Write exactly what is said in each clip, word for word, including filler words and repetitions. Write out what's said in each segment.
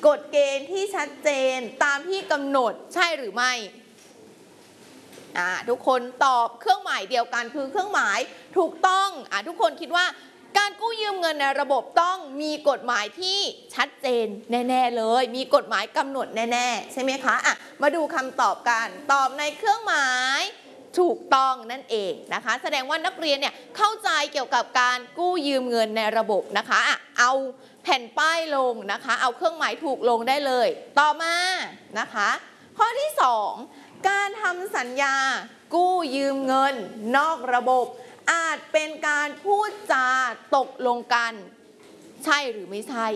กฎเกณฑ์ที่ชัดเจนตามที่กำหนดใช่หรือไม่อ่าทุกคนตอบเครื่องหมายเดียวกันคือเครื่องหมายถูกต้องอ่าทุกคนคิดว่าการกู้ยืมเงินในระบบต้องมีกฎหมายที่ชัดเจนแน่ๆเลยมีกฎหมายกำหนดแน่ๆใช่ไหมคะอ่ะมาดูคำตอบกันตอบในเครื่องหมายถูกต้องนั่นเองนะคะแสดงว่านักเรียนเนี่ยเข้าใจเกี่ยวกับการกู้ยืมเงินในระบบนะคะอ่ะเอาแผ่นป้ายลงนะคะเอาเครื่องหมายถูกลงได้เลยต่อมานะคะข้อที่สองการทำสัญญากู้ยืมเงินนอกระบบอาจเป็นการพูดจาตกลงกันใช่หรือไม่ใช่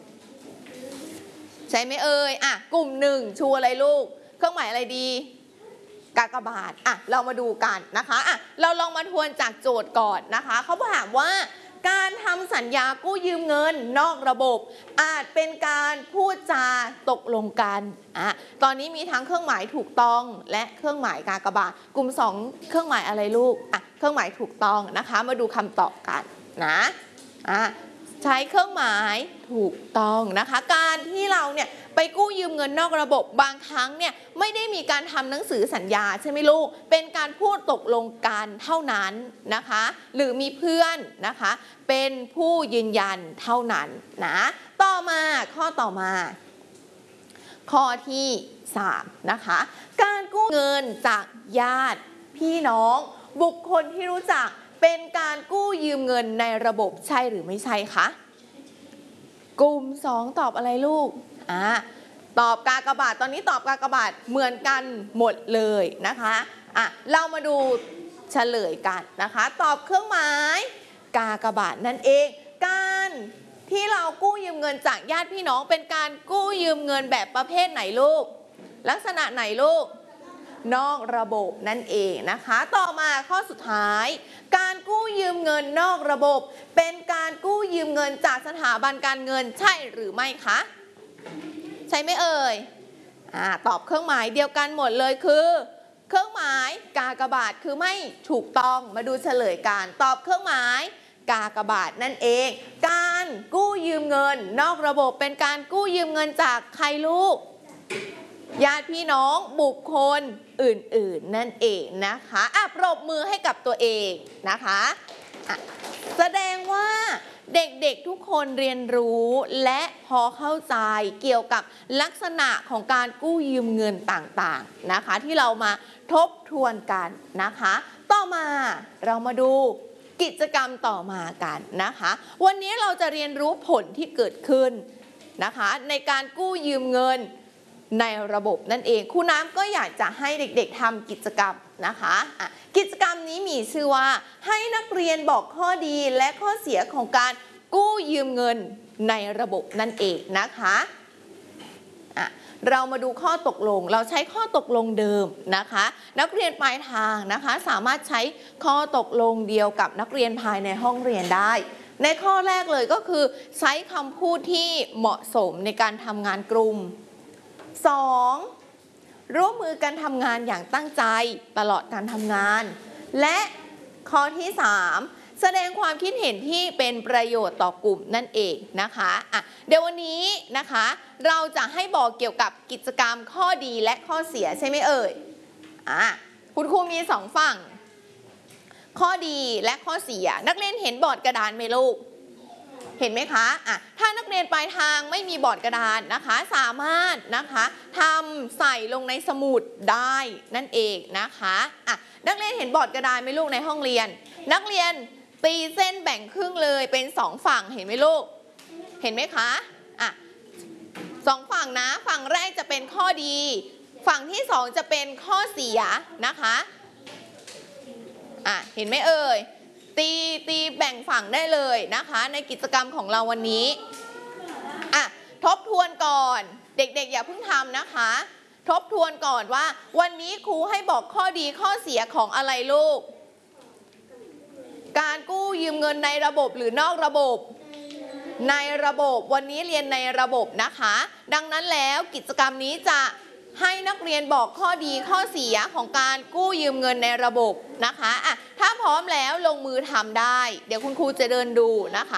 ใช่ไหมเอ่ยอ่ะกลุ่มหนึ่งชูอะไรลูกเครื่องหมายอะไรดีกากบาทอ่ะเรามาดูกันนะคะอ่ะเราลองมาทวนจากโจทย์ก่อนนะคะเขาถามว่าการทำสัญญากู้ยืมเงินนอกระบบอาจเป็นการพูดจาตกลงกันอ่ะตอนนี้มีทั้งเครื่องหมายถูกต้องและเครื่องหมายกากบาทกลุ่มสองเครื่องหมายอะไรลูกอ่ะเครื่องหมายถูกต้องนะคะมาดูคำตอบกันนะอ่ะใช้เครื่องหมายถูกต้องนะคะการที่เราเนี่ยไปกู้ยืมเงินนอกระบบบางครั้งเนี่ยไม่ได้มีการทำหนังสือสัญญาใช่ไหมลูกเป็นการพูดตกลงกันเท่านั้นนะคะหรือมีเพื่อนนะคะเป็นผู้ยืนยันเท่านั้นนะต่อมาข้อต่อมาข้อที่สามนะคะการกู้เงินจากญาติพี่น้องบุคคลที่รู้จักเป็นการกู้ยืมเงินในระบบใช่หรือไม่ใช่คะกลุ่มสองตอบอะไรลูกอ่าตอบกากบาทตอนนี้ตอบกากบาทเหมือนกันหมดเลยนะคะอ่ะเรามาดูเฉลยกันนะคะตอบเครื่องหมายกากบาทนั่นเองการที่เรากู้ยืมเงินจากญาติพี่น้องเป็นการกู้ยืมเงินแบบประเภทไหนลูกลักษณะไหนลูกนอกระบบนั่นเองนะคะต่อมาข้อสุดท้ายการกู้ยืมเงินนอกระบบเป็นการกู้ยืมเงินจากสถาบันการเงินใช่หรือไม่คะใช่ไหมเอ่ยอ่าตอบเครื่องหมายเดียวกันหมดเลยคือเครื่องหมายกากบาทคือไม่ถูกต้องมาดูเฉลยกันตอบเครื่องหมายกากบาทนั่นเองการกู้ยืมเงินนอกระบบเป็นการกู้ยืมเงินจากใครลูกญาติพี่น้องบุคคลอื่นๆนั่นเองนะคะอ่ะปรบมือให้กับตัวเองนะคะอ่ะแสดงว่าเด็กๆทุกคนเรียนรู้และพอเข้าใจเกี่ยวกับลักษณะของการกู้ยืมเงินต่างๆนะคะที่เรามาทบทวนกันนะคะต่อมาเรามาดูกิจกรรมต่อมากันนะคะวันนี้เราจะเรียนรู้ผลที่เกิดขึ้นนะคะในการกู้ยืมเงินในระบบนั่นเองครูน้ำก็อยากจะให้เด็กๆทำกิจกรรมนะคะะกิจกรรมนี้มีชื่อว่าให้นักเรียนบอกข้อดีและข้อเสียของการกู้ยืมเงินในระบบนั่นเองนะคะะเรามาดูข้อตกลงเราใช้ข้อตกลงเดิมนะคะนักเรียนปลายทางนะคะสามารถใช้ข้อตกลงเดียวกับนักเรียนภายในห้องเรียนได้ในข้อแรกเลยก็คือใช้คำพูดที่เหมาะสมในการทำงานกลุ่มสองร่วมมือกันทำงานอย่างตั้งใจตลอดการทำงานและข้อที่สามแสดงความคิดเห็นที่เป็นประโยชน์ต่อกลุ่มนั่นเองนะคะอ่ะเดี๋ยววันนี้นะคะเราจะให้บอกเกี่ยวกับกิจกรรมข้อดีและข้อเสียใช่ไหมเอ่ยอ่ะคุณครูมีสองฝั่งข้อดีและข้อเสียนักเรียนเห็นบอร์ดกระดานไหมลูกเห็นไหมคะอ่ะถ้านักเรียนปลายทางไม่มีบอร์ดกระดานนะคะสามารถนะคะทำใส่ลงในสมุดได้นั่นเองนะคะอ่ะนักเรียนเห็นบอร์ดกระดานไหมลูกในห้องเรียนนักเรียนตีเส้นแบ่งครึ่งเลยเป็นสองฝั่งเห็นไหมลูกเห็นไหมคะอ่ะสองฝั่งนะฝั่งแรกจะเป็นข้อดีฝั่งที่สองจะเป็นข้อเสียนะคะอ่ะเห็นไหมเอ่ยตีตีแบ่งฝั่งได้เลยนะคะในกิจกรรมของเราวันนี้อ่ะทบทวนก่อนเด็กๆอย่าเพิ่งทำนะคะทบทวนก่อนว่าวันนี้ครูให้บอกข้อดีข้อเสียของอะไรลูกการกู้ยืมเงินในระบบหรือนอกระบบในระบบวันนี้เรียนในระบบนะคะดังนั้นแล้วกิจกรรมนี้จะให้นักเรียนบอกข้อดีข้อเสียของการกู้ยืมเงินในระบบนะคะอ่ะถ้าพร้อมแล้วลงมือทำได้เดี๋ยวคุณครูจะเดินดูนะคะ